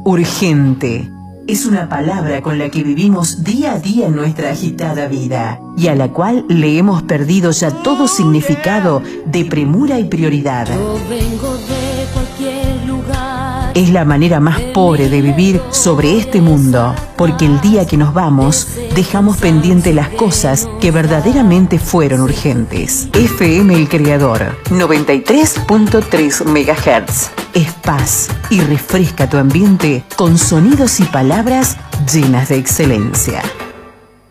Urgente. Es una palabra con la que vivimos día a día en nuestra agitada vida y a la cual le hemos perdido ya todo significado de premura y prioridad. Yo vengo de cualquier lugar. Es la manera más pobre de vivir sobre este mundo, porque el día que nos vamos, dejamos pendiente las cosas que verdaderamente fueron urgentes. FM El Creador, 93.3 MHz. Es paz y refresca tu ambiente con sonidos y palabras llenas de excelencia.